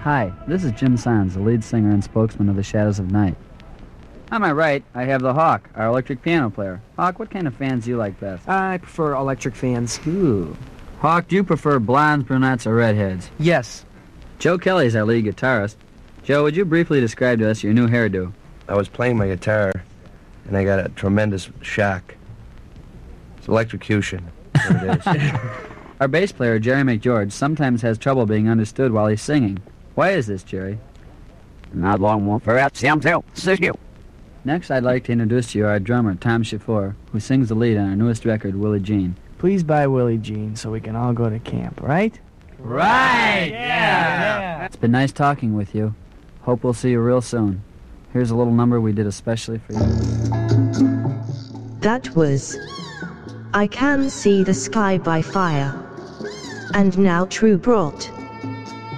Hi, this is Jim Sons, the lead singer and spokesman of the Shadows of Night. On my right, I have the Hawk, our electric piano player. Hawk, what kind of fans do you like best? I prefer electric fans. Ooh. Hawk, do you prefer blondes, brunettes, or redheads? Yes. Joe Kelly's our lead guitarist. Joe, would you briefly describe to us your new hairdo? I was playing my guitar, and I got a tremendous shock. It's electrocution. That's what it is. Our bass player, Jerry McGeorge, sometimes has trouble being understood while he's singing. Why is this, Jerry? Not long won't forget himself. Next, I'd like to introduce to you our drummer, Tom Shafour, who sings the lead on our newest record, Willie Jean. Please buy Willie Jean so we can all go to camp, right? Right! Yeah! It's been nice talking with you. Hope we'll see you real soon. Here's a little number we did especially for you. That was I Can See the Sky by Fire. And now True brought